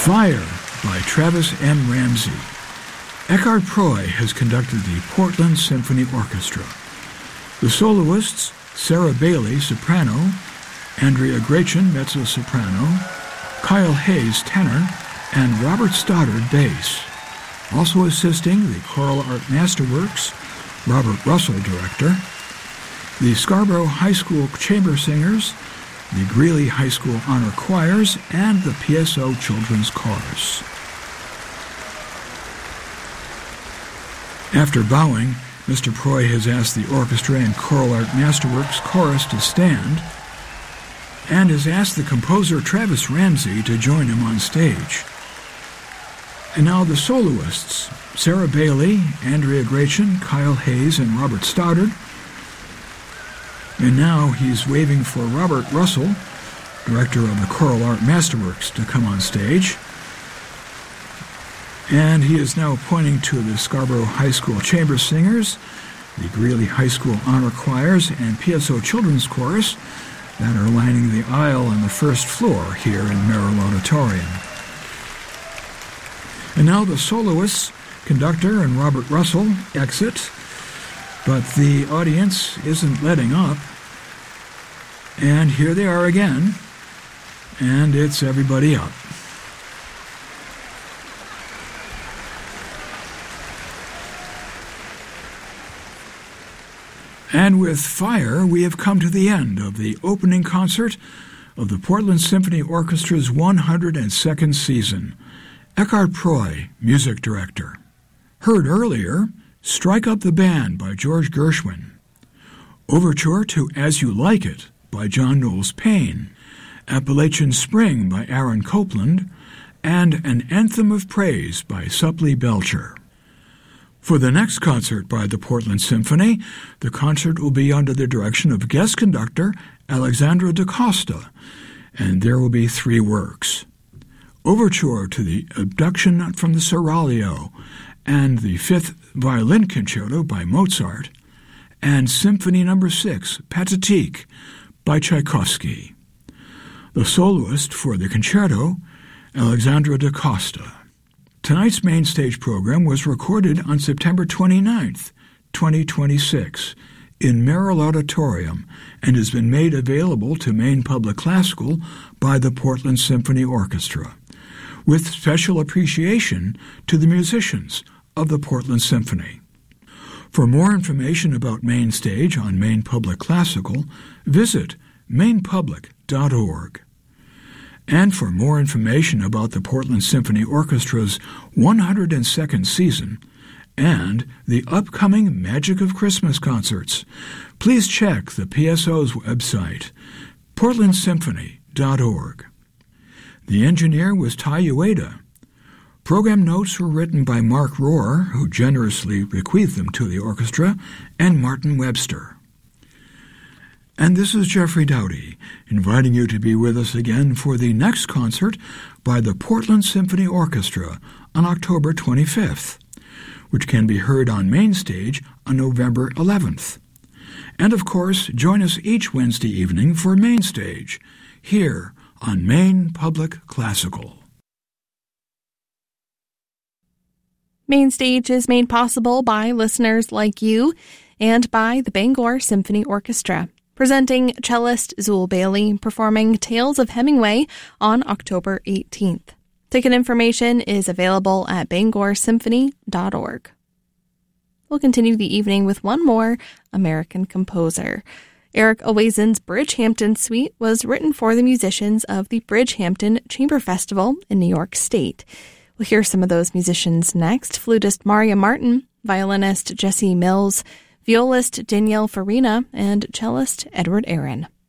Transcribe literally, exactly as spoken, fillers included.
Fire by Travis M. Ramsey. Eckhart Proy has conducted the Portland Symphony Orchestra. The soloists, Sarah Bailey, soprano, Andrea Gretchen, mezzo-soprano, Kyle Hayes, tenor, and Robert Stoddard, bass. Also assisting the Choral Art Masterworks, Robert Russell, director, the Scarborough High School Chamber Singers, the Greeley High School Honor Choirs, and the P S O Children's Chorus. After bowing, Mister Proy has asked the orchestra and Choral Art Masterworks chorus to stand and has asked the composer Travis Ramsey to join him on stage. And now the soloists, Sarah Bailey, Andrea Gretchen, Kyle Hayes, and Robert Stoddard. And now he's waving for Robert Russell, director of the Choral Art Masterworks, to come on stage. And he is now pointing to the Scarborough High School Chamber Singers, the Greeley High School Honor Choirs, and P S O Children's Chorus that are lining the aisle on the first floor here in Merrill Auditorium. And now the soloists, conductor and Robert Russell, exit, but the audience isn't letting up. And here they are again, and it's everybody up. And with Fire, we have come to the end of the opening concert of the Portland Symphony Orchestra's one hundred second season. Eckhart Proy, music director. Heard earlier, Strike Up the Band by George Gershwin. Overture to As You Like It by John Knowles Payne. Appalachian Spring by Aaron Copland. And An Anthem of Praise by Suplee Belcher. For the next concert by the Portland Symphony, the concert will be under the direction of guest conductor Alexandra DaCosta, and there will be three works. Overture to the Abduction from the Seraglio and the Fifth Violin Concerto by Mozart, and Symphony Number six, Pathetique, by Tchaikovsky. The soloist for the concerto, Alexandra DaCosta. Tonight's main stage program was recorded on September twenty-ninth, twenty twenty-six, in Merrill Auditorium and has been made available to Maine Public Classical by the Portland Symphony Orchestra, with special appreciation to the musicians of the Portland Symphony. For more information about Maine Stage on Maine Public Classical, visit maine public dot org. And for more information about the Portland Symphony Orchestra's one hundred second season and the upcoming Magic of Christmas concerts, please check the P S O's website, portland symphony dot org. The engineer was Ty Ueda. Program notes were written by Mark Rohr, who generously bequeathed them to the orchestra, and Martin Webster. And this is Jeffrey Dowdy, inviting you to be with us again for the next concert by the Portland Symphony Orchestra on October twenty-fifth, which can be heard on Main Stage on November eleventh. And of course, join us each Wednesday evening for Main Stage, here on Maine Public Classical. Main Stage is made possible by listeners like you and by the Bangor Symphony Orchestra, presenting cellist Zool Bailey performing Tales of Hemingway on October eighteenth. Ticket information is available at bangor symphony dot org. We'll continue the evening with one more American composer. Eric Owazin's Bridgehampton Suite was written for the musicians of the Bridgehampton Chamber Festival in New York State. We'll hear some of those musicians next. Flutist Maria Martin, violinist Jesse Mills, violist Danielle Farina, and cellist Edward Aaron.